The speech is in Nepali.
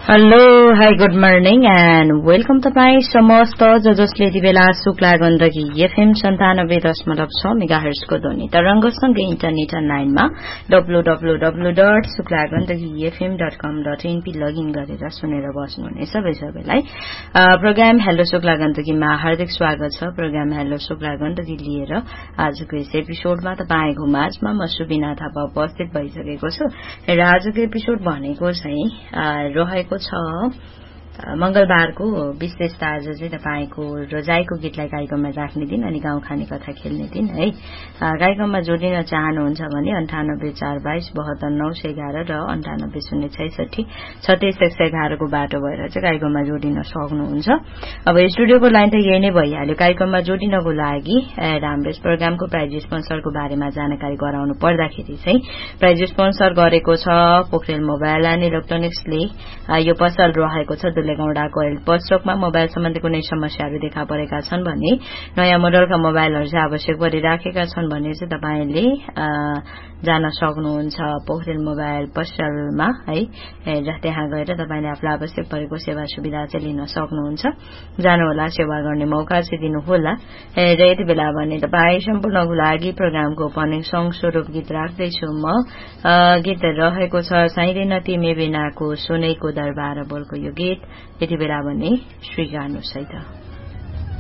Hello, hi, good morning and welcome तपाईं समस्त जसले यति बेला शुक्ला गण्डकी एफएम 97.6 मेगाहर्ज को ध्वनि तरंगसँगै इन्टरनेट अनलाइनमा www.suklagandakifm.com.np लगइन गरेर सुनेर बस्नुहुने सबैलाई प्रोग्राम हेलो शुक्ला गण्डकीमा हार्दिक स्वागत छ। प्रोग्राम हेलो शुक्ला गण्डकी लिएर आजको यस एपिसोडमा तपाईको माझमा म सुबिना थापा उपस्थित भइसकेको छु र आजको एपिसोड भनेको चाहिँ रहेको मंगलबारको विशेषता आज चाहिँ तपाईको रोजाइको गीतलाई कार्यक्रममा राख्ने दिन अनि गाउँ खाने कथा खेल्ने दिन है। कार्यक्रममा जोडिन चाहनुहुन्छ भने 9842272911 र 9806636111 को बाटो भएर चाहिँ कार्यक्रममा जोडिन सक्नुहुन्छ। अब स्टुडियोको लाइन त यही नै भइहाल्यो। कार्यक्रममा जोडिनको लागि हाम्रो प्रोग्रामको प्राइज स्पोन्सरको बारेमा जानकारी गराउनु पर्दाखेरि चाहिँ प्राइज स्पोन्सर गरेको छ पोखरेल मोबाइल एन्ड इलेक्ट्रोनिक्सले। यो पसल रहेको छ दुलेगौंडाको हेल्पस्टकमा। मोबाइल सम्बन्धी कुनै समस्याहरू देखा परेका छन् भने नयाँ मोडलका मोबाइलहरू चाहिँ आवश्यक परिराखेका छन् भने चाहिँ तपाईले जान सक्नुहुन्छ पोखरेल मोबाइल पसलमा है। त्यहाँ गएर तपाईले आफूलाई आवश्यक परेको सेवा सुविधा चाहिँ लिन सक्नुहुन्छ। जानुहोला, सेवा गर्ने मौका चाहिँ दिनुहोला। र यति बेला भने तपाई सम्पूर्णको लागि प्रोग्रामको ओपनिङ सङ स्वरूप गीत राख्दैछु म। गीत रहेको छ साइदैन तिमी बिनाको सुनेको दरबार बोलको यो गीत। यति बेला भने श्री गानु सहित